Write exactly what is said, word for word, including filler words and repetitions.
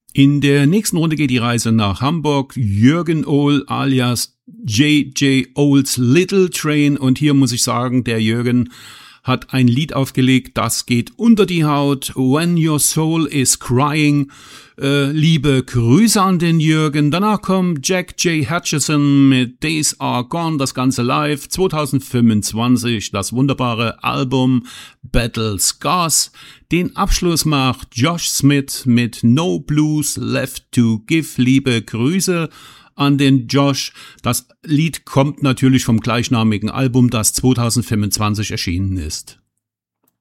In der nächsten Runde geht die Reise nach Hamburg. Jürgen Ohl alias J J Ohls Little Train. Und hier muss ich sagen, der Jürgen hat ein Lied aufgelegt, das geht unter die Haut. When Your Soul is Crying. Äh, liebe Grüße an den Jürgen. Danach kommt Jack J. Hutchison mit Days Are Gone, das Ganze live. zwanzig fünfundzwanzig, das wunderbare Album Battle Scars. Den Abschluss macht Josh Smith mit No Blues Left to Give. Liebe Grüße an den Josh. Das Lied kommt natürlich vom gleichnamigen Album, das zwanzig fünfundzwanzig erschienen ist.